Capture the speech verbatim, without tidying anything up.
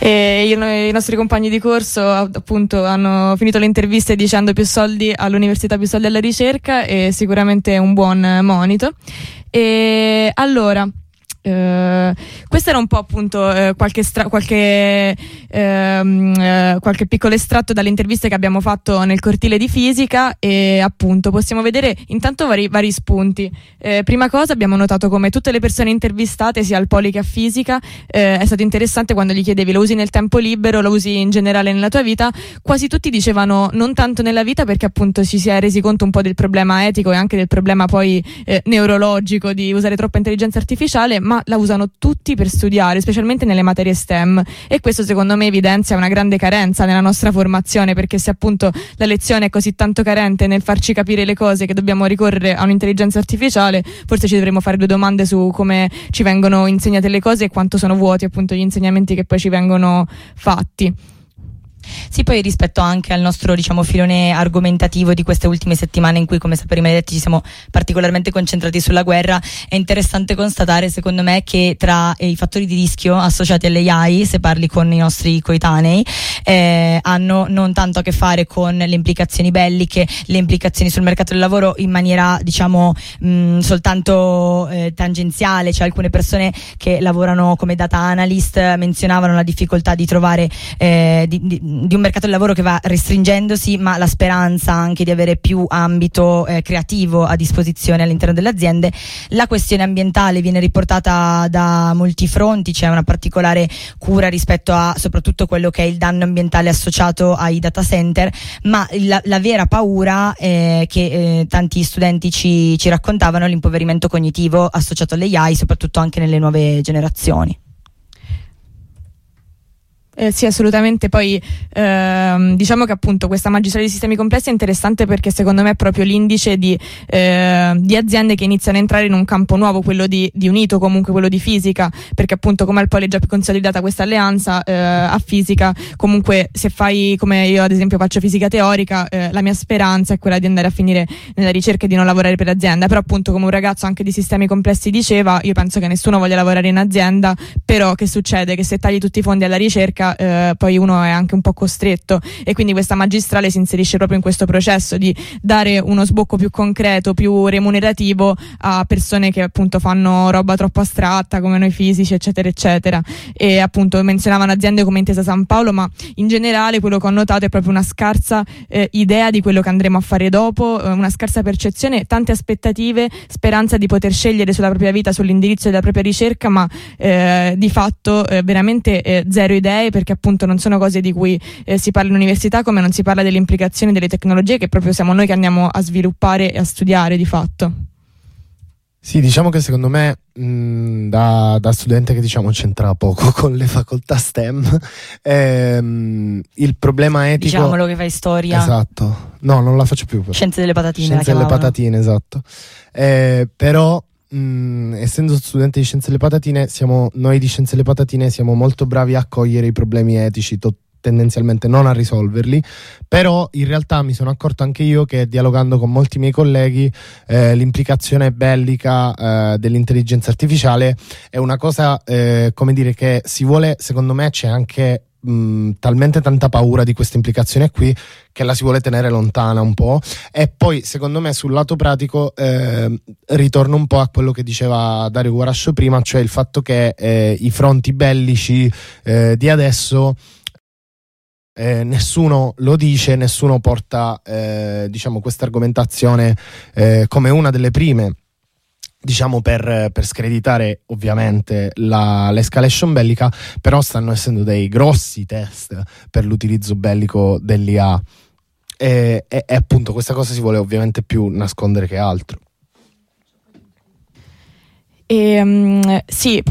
E i, i nostri compagni di corso appunto hanno finito le interviste dicendo più soldi all'università, più soldi alla ricerca, e sicuramente è un buon monito. E allora Uh, questo era un po' appunto uh, qualche, stra- qualche, uh, uh, qualche piccolo estratto dalle interviste che abbiamo fatto nel cortile di fisica, e appunto possiamo vedere intanto vari, vari spunti. Uh, prima cosa, abbiamo notato come tutte le persone intervistate, sia al Poli che a fisica, uh, è stato interessante quando gli chiedevi lo usi nel tempo libero, lo usi in generale nella tua vita, quasi tutti dicevano non tanto nella vita, perché appunto ci si è resi conto un po' del problema etico e anche del problema poi uh, neurologico di usare troppa intelligenza artificiale, ma la usano tutti per studiare, specialmente nelle materie STEM, e questo secondo me evidenzia una grande carenza nella nostra formazione, perché se appunto la lezione è così tanto carente nel farci capire le cose che dobbiamo ricorrere a un'intelligenza artificiale, forse ci dovremmo fare due domande su come ci vengono insegnate le cose e quanto sono vuoti appunto gli insegnamenti che poi ci vengono fatti. Sì, poi rispetto anche al nostro, diciamo, filone argomentativo di queste ultime settimane, in cui, come prima detto, ci siamo particolarmente concentrati sulla guerra, è interessante constatare, secondo me, che tra eh, i fattori di rischio associati all'A I, se parli con i nostri coetanei, eh, hanno non tanto a che fare con le implicazioni belliche, le implicazioni sul mercato del lavoro in maniera, diciamo, mh, soltanto eh, tangenziale. Cioè, alcune persone che lavorano come data analyst menzionavano la difficoltà di trovare eh, di, di di un mercato del lavoro che va restringendosi, ma la speranza anche di avere più ambito eh, creativo a disposizione all'interno delle aziende. La questione ambientale viene riportata da molti fronti, c'è una particolare cura rispetto a soprattutto quello che è il danno ambientale associato ai data center, ma la, la vera paura eh, che eh, tanti studenti ci, ci raccontavano è l'impoverimento cognitivo associato all'A I, soprattutto anche nelle nuove generazioni. Eh, sì, assolutamente. Poi ehm, diciamo che appunto questa magistrale di sistemi complessi è interessante perché secondo me è proprio l'indice di, eh, di aziende che iniziano a entrare in un campo nuovo, quello di, di Unito, comunque quello di fisica, perché appunto come al Poli è già più consolidata questa alleanza, eh, a fisica comunque, se fai come io ad esempio faccio fisica teorica, eh, la mia speranza è quella di andare a finire nella ricerca e di non lavorare per azienda. Però appunto, come un ragazzo anche di sistemi complessi diceva, io penso che nessuno voglia lavorare in azienda, però che succede? Che se tagli tutti i fondi alla ricerca, Eh, poi uno è anche un po' costretto, e quindi questa magistrale si inserisce proprio in questo processo di dare uno sbocco più concreto, più remunerativo a persone che appunto fanno roba troppo astratta come noi fisici, eccetera eccetera. E appunto menzionavano aziende come Intesa San Paolo, ma in generale quello che ho notato è proprio una scarsa eh, idea di quello che andremo a fare dopo, eh, una scarsa percezione, tante aspettative, speranza di poter scegliere sulla propria vita, sull'indirizzo della propria ricerca, ma eh, di fatto eh, veramente eh, zero idee, perché appunto non sono cose di cui eh, si parla all'università, come non si parla delle implicazioni delle tecnologie che proprio siamo noi che andiamo a sviluppare e a studiare di fatto. Sì, diciamo che secondo me mh, da, da studente che diciamo c'entra poco con le facoltà STEM, ehm, il problema etico... Diciamolo che fai storia. Esatto. No, non la faccio più. Però. Scienze delle patatine. Scienze delle patatine, esatto. Eh, però... Mm, essendo studenti di Scienze delle Patatine, siamo, noi di Scienze delle Patatine siamo molto bravi a cogliere i problemi etici, to- tendenzialmente non a risolverli, però in realtà mi sono accorto anche io che, dialogando con molti miei colleghi, eh, l'implicazione bellica eh, dell'intelligenza artificiale è una cosa, eh, come dire, che si vuole, secondo me c'è anche mh, talmente tanta paura di questa implicazione qui che la si vuole tenere lontana un po'. E poi secondo me sul lato pratico eh, ritorno un po' a quello che diceva Dario Guarascio prima, cioè il fatto che eh, i fronti bellici eh, di adesso eh, nessuno lo dice, nessuno porta eh, diciamo questa argomentazione eh, come una delle prime, diciamo per, per screditare ovviamente la, l'escalation bellica, però stanno essendo dei grossi test per l'utilizzo bellico dell'I A. E, e, e appunto questa cosa si vuole ovviamente più nascondere che altro. E, um, sì,